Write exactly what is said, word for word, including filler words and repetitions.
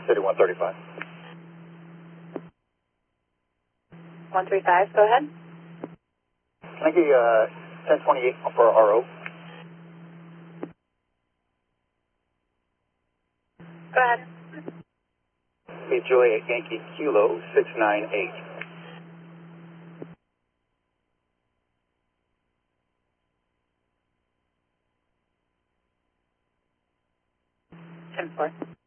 City one thirty-five. one three five, go ahead. Can I get you uh, ten twenty-eight for R O? Go ahead. Hey, Juliet Yankee Kilo six nine eight. ten four.